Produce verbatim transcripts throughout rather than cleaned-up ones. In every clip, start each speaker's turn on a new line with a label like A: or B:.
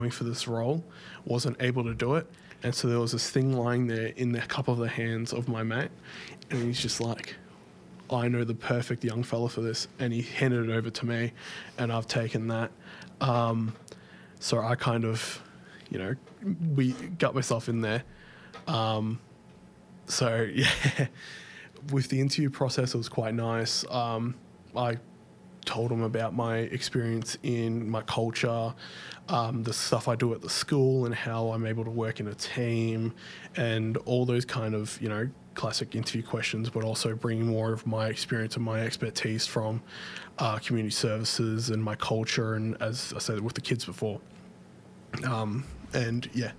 A: for this role wasn't able to do it. And so there was this thing lying there in the cup of the hands of my mate. And he's just like, I know the perfect young fella for this. And he handed it over to me, and I've taken that. Um, so I kind of, you know, we got myself in there. Um, so, yeah, with the interview process, it was quite nice. Um, I told him about my experience in my culture, um, the stuff I do at the school and how I'm able to work in a team and all those kind of, you know, classic interview questions, but also bringing more of my experience and my expertise from uh, community services and my culture and, as I said, with the kids before. Um, and, yeah.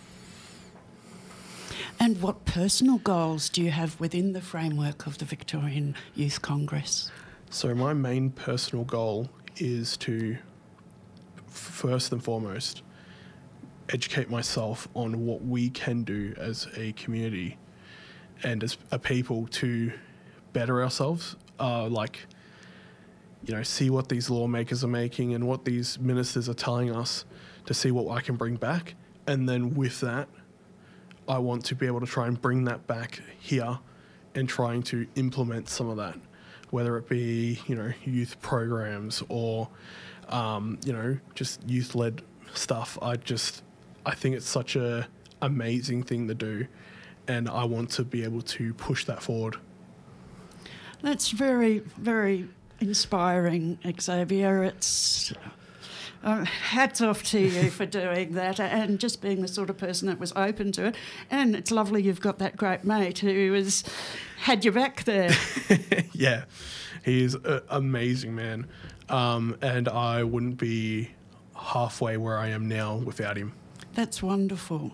B: And what personal goals do you have within the framework of the Victorian Youth Congress?
A: So my main personal goal is to, first and foremost, educate myself on what we can do as a community and as a people to better ourselves. Uh, like, you know, see what these lawmakers are making and what these ministers are telling us, to see what I can bring back. And then with that, I want to be able to try and bring that back here and trying to implement some of that, whether it be, you know, youth programs or, um, you know, just youth-led stuff. I just, I think it's such a amazing thing to do, and I want to be able to push that forward.
B: That's very, very inspiring, Xavier. It's uh, hats off to you for doing that and just being the sort of person that was open to it. And it's lovely you've got that great mate who has had your back there.
A: Yeah, he is an amazing man, um, and I wouldn't be halfway where I am now without him.
B: That's wonderful.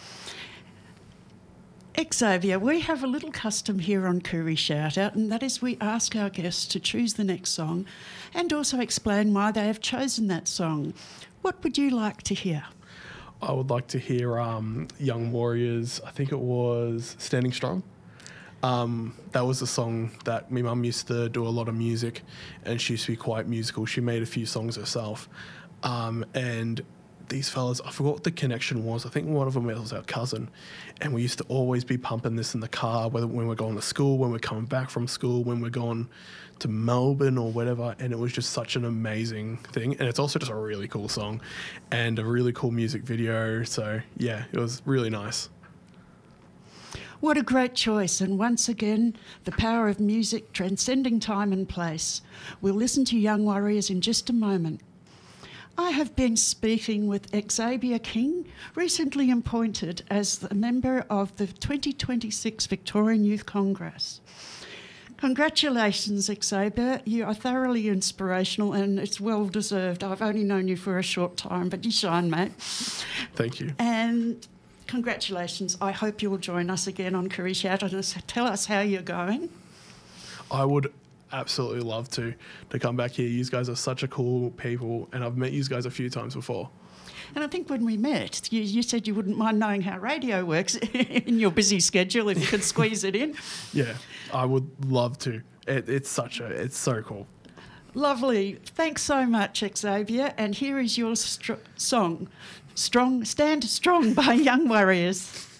B: Xavier, we have a little custom here on Koori Shout Out, and that is we ask our guests to choose the next song and also explain why they have chosen that song. What would you like to hear?
A: I would like to hear um, Young Warriors, I think it was Standing Strong. Um, that was a song that my mum used to do a lot of music, and she used to be quite musical. She made a few songs herself. Um, and these fellas, I forgot what the connection was. I think one of them was our cousin, and we used to always be pumping this in the car, whether when we're going to school, when we're coming back from school, when we're going to Melbourne or whatever, and it was just such an amazing thing. And it's also just a really cool song and a really cool music video. So, yeah, it was really nice.
B: What a great choice, and once again, the power of music transcending time and place. We'll listen to Young Warriors in just a moment. I have been speaking with Xavier King, recently appointed as the member of the twenty twenty-six Victorian Youth Congress. Congratulations, Xavier. You are thoroughly inspirational and it's well deserved. I've only known you for a short time, but you shine, mate.
A: Thank you.
B: And congratulations. I hope you'll join us again on Koori Shout Out and tell us how you're going.
A: I would absolutely love to to come back here. You guys are such a cool people, and I've met you guys a few times before.
B: And I think when we met, you, you said you wouldn't mind knowing how radio works in your busy schedule if you could squeeze it in.
A: Yeah, I would love to. It, it's such a, it's so cool.
B: Lovely. Thanks so much, Xavier. And here is your str- song, "Strong, Stand Strong" by Young Warriors.